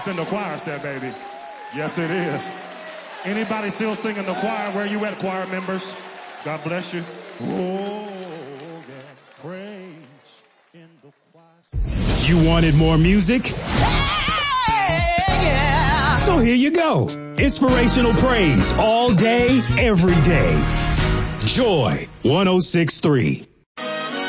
It's in the choir set, baby. Yes, it is. Anybody still singing the choir? Where you at, choir members? God bless you. Oh, yeah. Praise in the choir. You wanted more music? Yeah. So here you go. Inspirational praise all day, every day. Joy 106.3.